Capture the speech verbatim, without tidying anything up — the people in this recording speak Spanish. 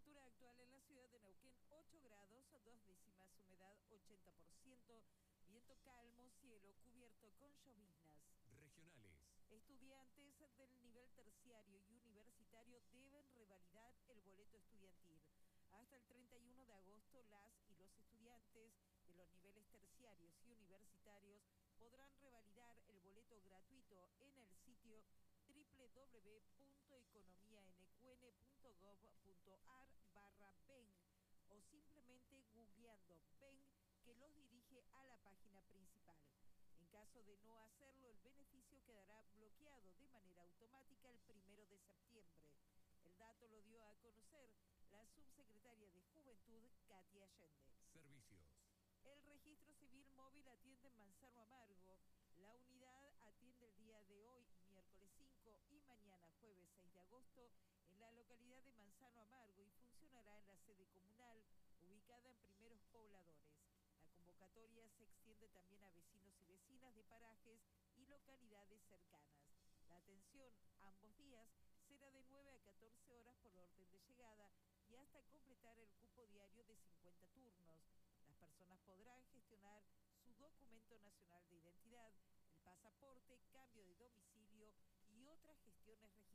Temperatura actual en la ciudad de Neuquén, ocho grados, dos décimas, humedad ochenta por ciento, viento calmo, cielo cubierto con lloviznas. Regionales. Estudiantes del nivel terciario y universitario deben revalidar el boleto estudiantil. Hasta el treinta y uno de agosto, las y los estudiantes de los niveles terciarios y universitarios podrán revalidar el boleto gratuito en el sitio doble u doble u doble u punto economianecuene punto gov punto ar barra Ben o simplemente googleando Ben, que los dirige a la página principal. En caso de no hacerlo, el beneficio quedará bloqueado de manera automática el primero de septiembre. El dato lo dio a conocer la subsecretaria de Juventud, Katia Allende. Servicios. El registro civil móvil atiende en Manzano Amargo. La unidad atiende el día de hoy, miércoles cinco, y mañana, jueves seis de agosto, en la localidad de Manzano Amargo y funcionará en la sede comunal, ubicada en Primeros Pobladores. La convocatoria se extiende también a vecinos y vecinas de parajes y localidades cercanas. La atención ambos días será de nueve a catorce horas por orden de llegada y hasta completar el cupo diario de cincuenta turnos. Las personas podrán gestionar su documento nacional de identidad, el pasaporte, cambio de domicilio y otras gestiones regionales.